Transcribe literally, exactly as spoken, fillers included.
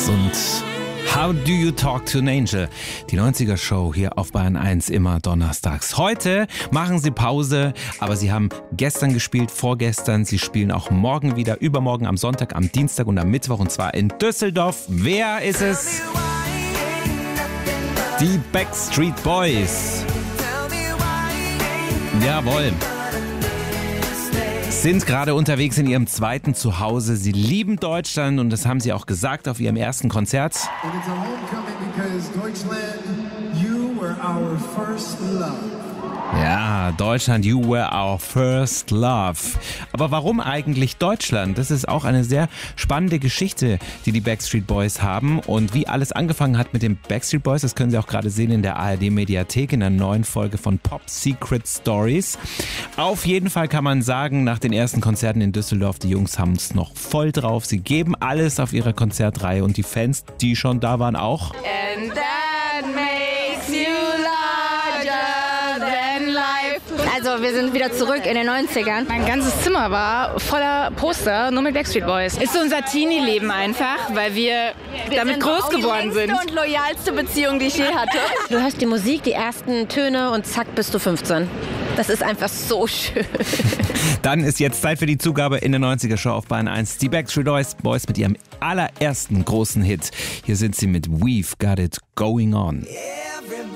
Boys und How Do You Talk to an Angel? Die neunziger Show hier auf Bayern eins, immer donnerstags. Heute machen sie Pause, aber sie haben gestern gespielt, vorgestern. Sie spielen auch morgen wieder, übermorgen am Sonntag, am Dienstag und am Mittwoch, und zwar in Düsseldorf. Wer ist es? Die Backstreet Boys. Jawohl. Sind gerade unterwegs in ihrem zweiten Zuhause. Sie lieben Deutschland und das haben sie auch gesagt auf ihrem ersten Konzert. And it's a homecoming because Deutschland, you were our first love. Ja, Deutschland, you were our first love. Aber warum eigentlich Deutschland? Das ist auch eine sehr spannende Geschichte, die die Backstreet Boys haben. Und wie alles angefangen hat mit den Backstreet Boys, das können Sie auch gerade sehen in der A R D-Mediathek in der neuen Folge von Pop Secret Stories. Auf jeden Fall kann man sagen, nach den ersten Konzerten in Düsseldorf, die Jungs haben es noch voll drauf. Sie geben alles auf ihrer Konzertreihe und die Fans, die schon da waren, auch. And that makes you larger than life. Also wir sind wieder zurück in den neunzigern. Mein ganzes Zimmer war voller Poster, nur mit Backstreet Boys. Ist so unser Teenie-Leben einfach, weil wir, wir damit groß geworden sind. Die längste und loyalste Beziehung, die ich je hatte. Du hörst die Musik, die ersten Töne und zack, bist du fünfzehn. Das ist einfach so schön. Dann ist jetzt Zeit für die Zugabe in der neunziger Show auf Bayern eins. Die Backstreet Boys mit ihrem allerersten großen Hit. Hier sind sie mit We've Got It Going On. Yeah.